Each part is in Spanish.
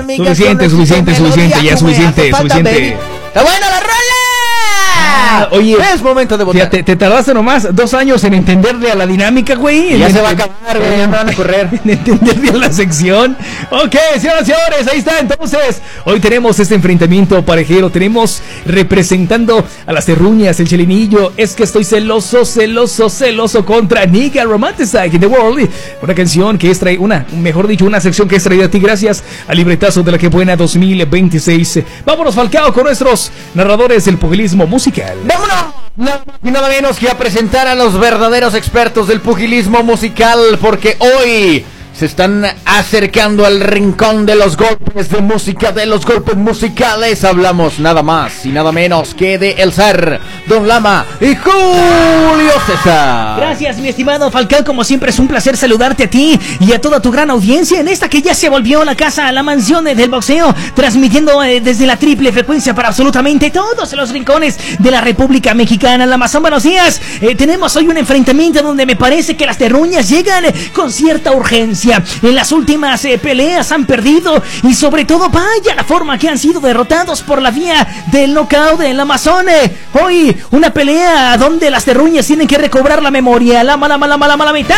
Suficiente, ya suficiente. ¡Está buena la rola! Oye, es momento de votar. Te tardaste nomás 2 años en entenderle a la dinámica, güey. Ya se va a acabar, güey, ya me van a correr. En entenderle a la sección. Ok, señoras y señores, ahí está. Entonces, hoy tenemos este enfrentamiento parejero. Tenemos representando a las terruñas, el chelinillo. Es que estoy celoso contra Nigga Romanticize in the World. Una canción que es una sección que es traída a ti gracias al libretazo de la que buena 2026. Vámonos, Falcao, con nuestros narradores del pugilismo musical. ¡Vámonos! Nada menos que a presentar a los verdaderos expertos del pugilismo musical, porque hoy se están acercando al rincón de los golpes de música, de los golpes musicales. Hablamos nada más y nada menos que de El Zar, Don Lama y Julio César. Gracias, mi estimado Falcao, como siempre es un placer saludarte a ti y a toda tu gran audiencia en esta que ya se volvió la mansión del boxeo, transmitiendo desde la triple frecuencia para absolutamente todos los rincones de la República Mexicana. La Mazón, buenos días. Tenemos hoy un enfrentamiento donde me parece que las terruñas llegan con cierta urgencia. En las últimas peleas han perdido y sobre todo vaya la forma que han sido derrotados por la vía del knockout del Amazon. Hoy una pelea donde las terruñas tienen que recobrar la memoria, la mala mitad.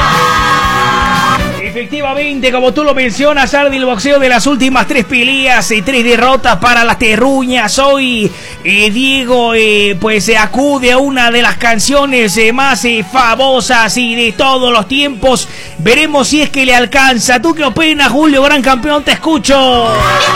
Efectivamente, como tú lo mencionas, Ardi, el boxeo de las últimas 3 peleas y 3 derrotas para las terruñas. Hoy Diego pues se acude a una de las canciones más famosas y de todos los tiempos. Veremos si es que le alcanza. ¿Tú qué opinas, Julio, gran campeón? Te escucho.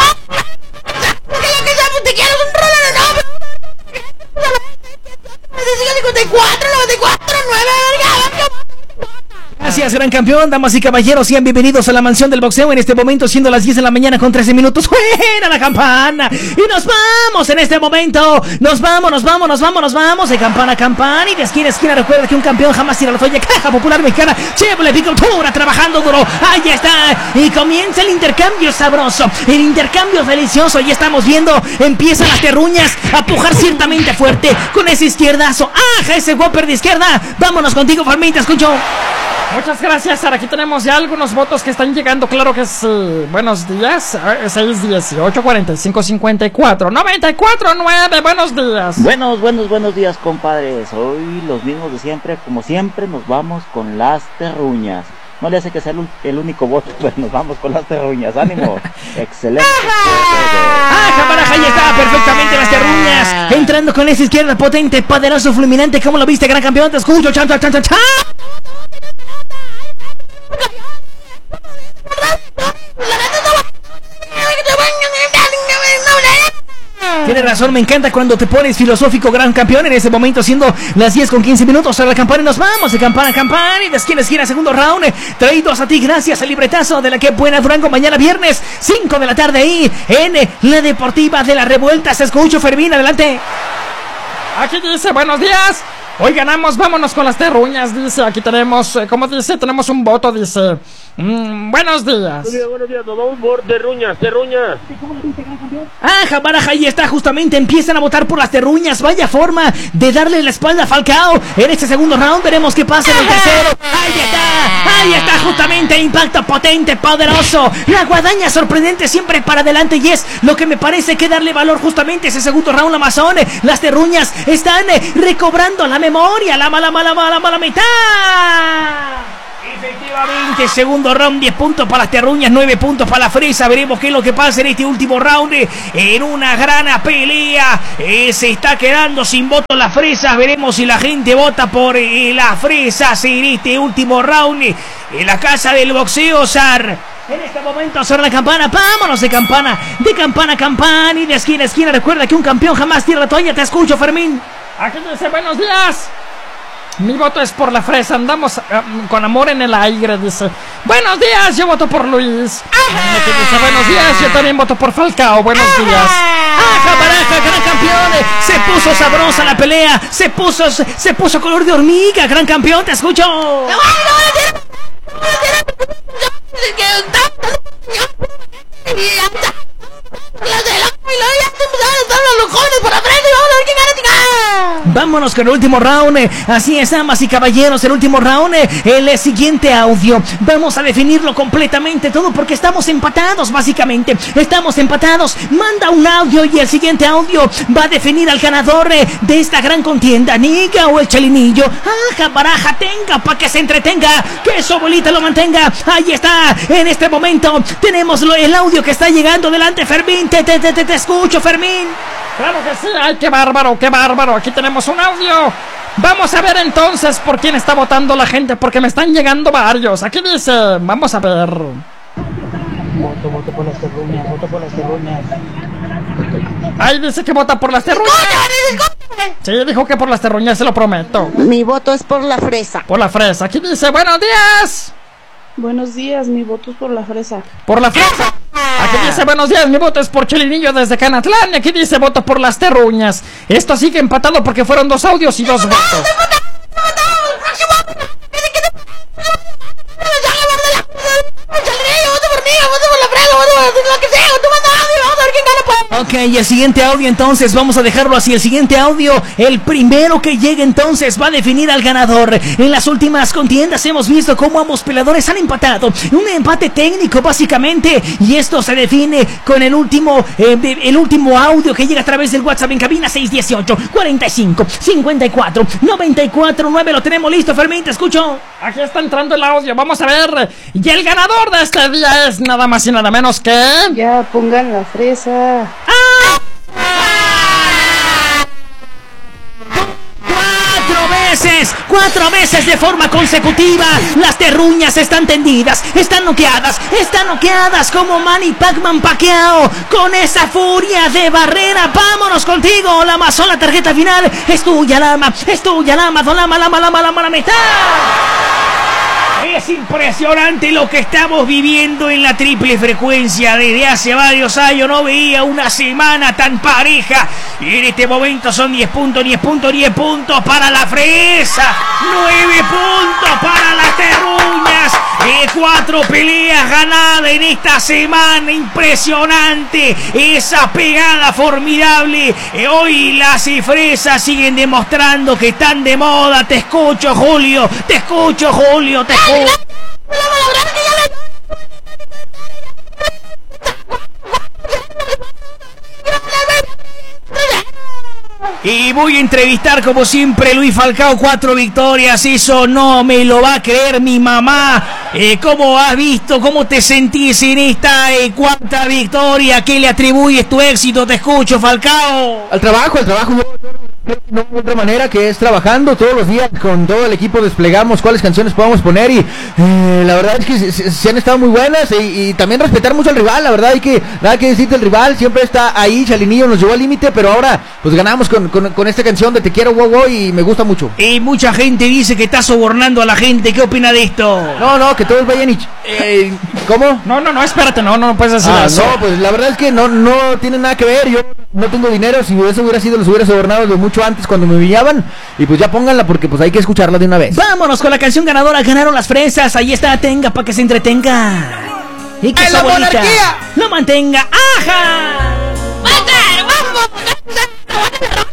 Gracias, gran campeón. Damas y caballeros, sean bienvenidos a la mansión del boxeo. En este momento, siendo las 10 de la mañana con 13 minutos, ¡fuera la campana! Y nos vamos en este momento. Nos vamos de campana a campana y de esquina a esquina. Recuerda que un campeón jamás tira la toalla. Caja Popular Mexicana, Chevrolet Agricultura, trabajando duro. Ahí está. Y comienza el intercambio sabroso, el intercambio delicioso. Y estamos viendo, empiezan las terruñas a pujar ciertamente fuerte con ese izquierdazo. ¡Aja! Ese Whopper de izquierda. Vámonos contigo, Farmín, te escucho. Muchas gracias, Sara. Aquí tenemos ya algunos votos que están llegando. Claro que sí. Buenos días. 618 45 54 94 9. Buenos días. Buenos días, compadres. Hoy los mismos de siempre. Como siempre, nos vamos con las terruñas. No le hace que sea el único voto, pero nos vamos con las terruñas. ¡Ánimo! ¡Excelente! ¡Aja, baraja! Ahí está perfectamente las terruñas. Entrando con esa izquierda potente, poderoso, fulminante. ¿Cómo lo viste, gran campeón? Te escucho. ¡Chan! Tienes razón, me encanta cuando te pones filosófico, gran campeón. En ese momento, siendo las 10 con 15 minutos, a la campana y nos vamos de campana a campana y de esquina a esquina, segundo round. Traídos a ti gracias al libretazo de la que buena Durango. Mañana viernes, 5 de la tarde ahí en la Deportiva de la Revuelta. Se escucha, Fermín, adelante. Aquí dice, buenos días. Hoy ganamos, vámonos con las terruñas, dice. Aquí tenemos, como dice, tenemos un voto, dice. Buenos días. Buenos días, nos vamos por terruñas. Ajá, baraja, ahí está, justamente empiezan a votar por las terruñas. Vaya forma de darle la espalda a Falcao. En este segundo round veremos qué pasa en el tercero. Ahí está, justamente, impacto potente, poderoso. La guadaña sorprendente siempre para adelante. Y es lo que me parece que darle valor justamente a ese segundo round, Amazon. Las terruñas están recobrando la memoria, la mala mitad. Efectivamente, segundo round, 10 puntos para las terruñas, 9 puntos para la fresa. Veremos qué es lo que pasa en este último round. En una gran pelea, se está quedando sin votos las fresas. Veremos si la gente vota por las fresas en este último round. En la casa del boxeo, Sar. En este momento suena la campana. Vámonos de campana a campana y de esquina a esquina. Recuerda que un campeón jamás tira la toalla. Te escucho, Fermín. Aquí dice, buenos días. Mi voto es por la fresa, andamos con amor en el aire, dice. Buenos días, yo voto por Luis. Aquí dice, buenos días, yo también voto por Falcao, buenos días. ¡Aja, baraja, gran campeón! Se puso sabrosa la pelea, se puso color de hormiga, gran campeón, te escucho. Vámonos con el último round. Así es, damas y caballeros, el último round. El siguiente audio. Vamos a definirlo completamente todo porque estamos empatados, básicamente. Estamos empatados. Manda un audio y el siguiente audio va a definir al ganador de esta gran contienda. Niga o el Chalinillo. Aja, baraja, tenga, pa' que se entretenga. Que su abuelita lo mantenga. Ahí está. En este momento tenemos el audio que está llegando. Delante, Fermín. Te escucho, Fermín. Claro que sí, ay, qué bárbaro, aquí tenemos un audio. Vamos a ver entonces por quién está votando la gente, porque me están llegando varios. Aquí dice, vamos a ver. Voto por las terruñas, Ahí dice que vota por las terruñas. Sí, dijo que por las terruñas, se lo prometo. Mi voto es por la fresa. Por la fresa, aquí dice, buenos días. Buenos días, mi voto es por la fresa. Por la fresa. Aquí dice, buenos días, mi voto es por Chalinillo desde Canatlán. Y aquí dice, voto por las terruñas. Esto sigue empatado porque fueron 2 audios y 2 votos. Ok, y el siguiente audio entonces, vamos a dejarlo así. El siguiente audio, el primero que llegue entonces va a definir al ganador. En las últimas contiendas hemos visto cómo ambos peleadores han empatado. Un empate técnico básicamente. Y esto se define con el último audio que llega a través del WhatsApp en cabina 618 45 54 94 9. Lo tenemos listo, Fermín, te escucho. Aquí está entrando el audio, vamos a ver. Y el ganador de este día es nada más y nada menos que... Ya, pongan la fresa. ¡4 veces de forma consecutiva! Las terruñas están tendidas, están noqueadas como Manny Pacman Pacquiao. Con esa furia de barrera, vámonos contigo, Lama. Son la tarjeta final. Es tuya, Lama. Don Lama, la mitad. Es impresionante lo que estamos viviendo en la triple frecuencia. Desde hace varios años no veía una semana tan pareja. Y en este momento son 10 puntos para la fresa. 9 puntos para las terruñas. 4 peleas ganadas en esta semana. Impresionante. Esa pegada formidable. Hoy las fresas siguen demostrando que están de moda. Te escucho, Julio. Y voy a entrevistar como siempre Luis Falcao. 4 victorias, eso no me lo va a creer mi mamá. ¿Cómo has visto, cómo te sentís en esta cuarta victoria? ¿Qué le atribuyes tu éxito? Te escucho, Falcao. Al trabajo, no de otra manera que es trabajando todos los días con todo el equipo, desplegamos cuáles canciones podemos poner y la verdad es que se han estado muy buenas y también respetar mucho al rival. La verdad hay que nada que decir del rival, siempre está ahí. Chalinillo nos llevó al límite, pero ahora pues ganamos con esta canción de Te quiero, wow, wow, y me gusta mucho. Y mucha gente dice que está sobornando a la gente. ¿Qué opina de esto? No, que todos vayan y ¿cómo? No, espérate, no puedes decir eso. No, pues la verdad es que no tiene nada que ver. Yo no tengo dinero, si eso hubiera sido, los hubiera sobornado de mucho antes cuando me humillaban. Y pues ya pónganla porque pues hay que escucharla de una vez. Vámonos con la canción ganadora. Ganaron las fresas. Ahí está, tenga para que se entretenga. Y que su abuelita lo mantenga. ¡Ajá! ¡Vamos!